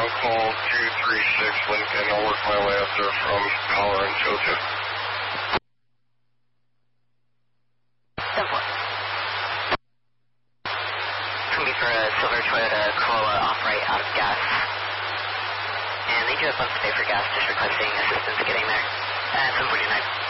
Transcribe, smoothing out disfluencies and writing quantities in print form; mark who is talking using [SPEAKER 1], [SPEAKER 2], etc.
[SPEAKER 1] on call 236 Lincoln. I'll work my way up there from Collar and Chocha.
[SPEAKER 2] 10-4. Coming for a silver Toyota Corolla off-right out of gas. And they do have months to pay for gas, just requesting assistance getting there. 749.